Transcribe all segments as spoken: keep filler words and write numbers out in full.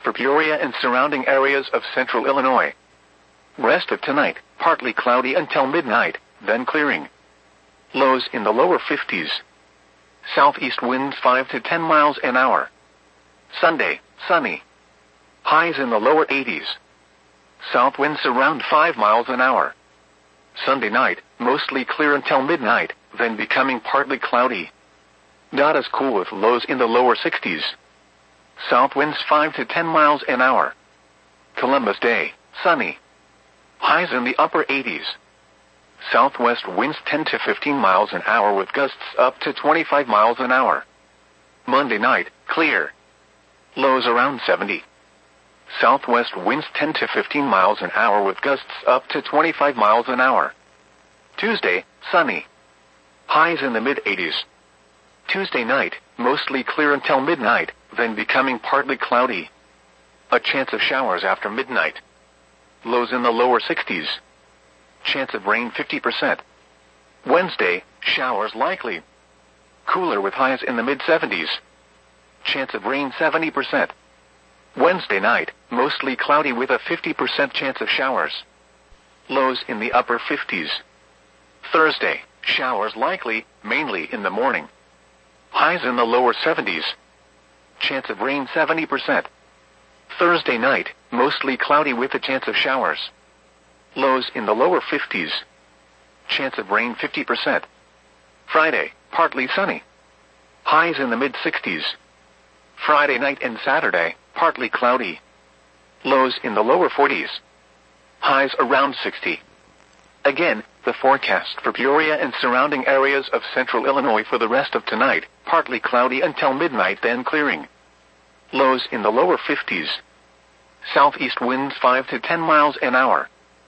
for Peoria and surrounding areas of central Illinois. Rest of tonight, partly cloudy until midnight, then clearing. Lows in the lower fifties. Southeast winds five to ten miles an hour. Sunday, sunny. Highs in the lower eighties. South winds around five miles an hour. Sunday night, mostly clear until midnight, then becoming partly cloudy. Not as cool with lows in the lower sixties. South winds five to ten miles an hour. Columbus Day, sunny. Highs in the upper eighties. Southwest winds ten to fifteen miles an hour with gusts up to twenty-five miles an hour. Monday night, clear. Lows around seventy. Southwest winds ten to fifteen miles an hour with gusts up to twenty-five miles an hour. Tuesday, sunny. Highs in the mid-eighties. Tuesday night, mostly clear until midnight, then becoming partly cloudy. A chance of showers after midnight. Lows in the lower sixties. Chance of rain fifty percent. Wednesday, showers likely. Cooler with highs in the mid-seventies. Chance of rain seventy percent. Wednesday night, mostly cloudy with a fifty percent chance of showers. Lows in the upper fifties. Thursday, showers likely, mainly in the morning. Highs in the lower seventies. Chance of rain seventy percent. Thursday night, mostly cloudy with a chance of showers. Lows in the lower fifties. Chance of rain fifty percent. Friday, partly sunny. Highs in the mid-sixties. Friday night and Saturday, partly cloudy. Lows in the lower forties. Highs around sixty. Again, the forecast for Peoria and surrounding areas of central Illinois for the rest of tonight, partly cloudy until midnight then clearing. Lows in the lower fifties. Southeast winds five to ten miles an hour.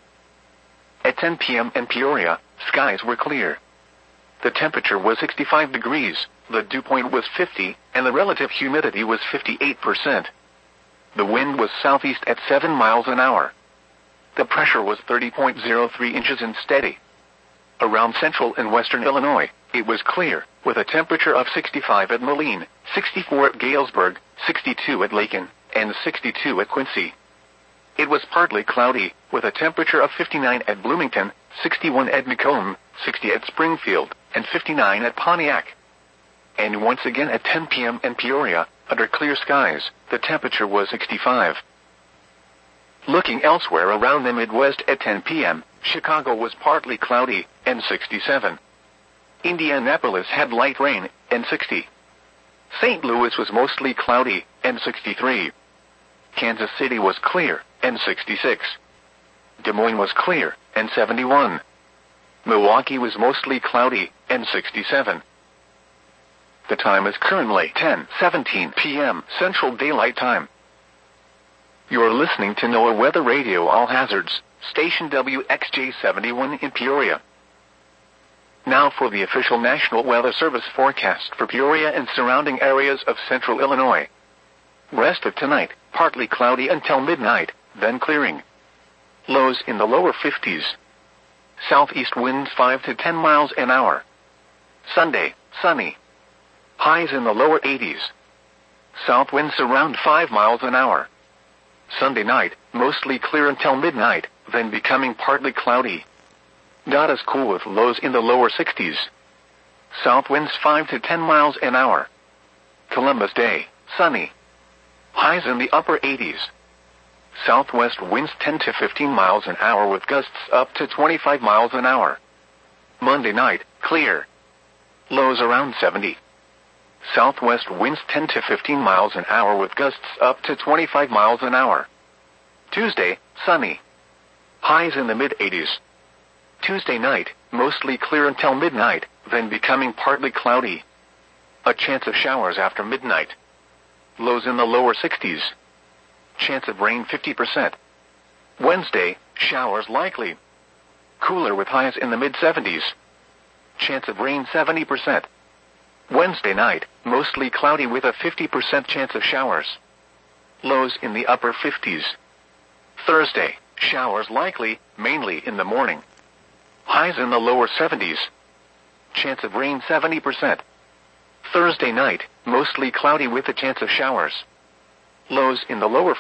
At ten p.m. in Peoria, skies were clear. The temperature was sixty-five degrees, the dew point was fifty, and the relative humidity was fifty-eight percent. The wind was southeast at seven miles an hour. The pressure was thirty point zero three inches and steady. Around central and western Illinois, it was clear, with a temperature of sixty-five at Moline, sixty-four at Galesburg, sixty-two at Lakin, and sixty-two at Quincy. It was partly cloudy, with a temperature of fifty-nine at Bloomington, sixty-one at Macomb, sixty at Springfield, and fifty-nine at Pontiac. And once again at ten p.m. in Peoria, under clear skies, the temperature was sixty-five. Looking elsewhere around the Midwest at ten p.m., Chicago was partly cloudy, and sixty-seven. Indianapolis had light rain, and sixty. Saint Louis was mostly cloudy, and sixty-three. Kansas City was clear, and sixty-six. Des Moines was clear, and seventy-one. Milwaukee was mostly cloudy, and sixty-seven. The time is currently ten seventeen p.m. Central Daylight Time. You're listening to NOAA Weather Radio All Hazards, station W X J seventy-one in Peoria. Now for the official National Weather Service forecast for Peoria and surrounding areas of central Illinois. Rest of tonight, partly cloudy until midnight, then clearing. Lows in the lower fifties. Southeast winds five to ten miles an hour. Sunday, sunny. Highs in the lower eighties. South winds around five miles an hour. Sunday night, mostly clear until midnight, then becoming partly cloudy. Not as cool with lows in the lower sixties. South winds five to ten miles an hour. Columbus Day, sunny. Highs in the upper eighties. Southwest winds ten to fifteen miles an hour with gusts up to twenty-five miles an hour. Monday night, clear. Lows around seventy. Southwest winds ten to fifteen miles an hour with gusts up to twenty-five miles an hour. Tuesday, sunny. Highs in the mid-eighties. Tuesday night, mostly clear until midnight, then becoming partly cloudy. A chance of showers after midnight. Lows in the lower sixties. Chance of rain fifty percent. Wednesday, showers likely. Cooler with highs in the mid-seventies. Chance of rain seventy percent. Wednesday night, mostly cloudy with a fifty percent chance of showers. Lows in the upper fifties. Thursday, showers likely, mainly in the morning. Highs in the lower seventies. Chance of rain seventy percent. Thursday night, mostly cloudy with a chance of showers. Lows in the lower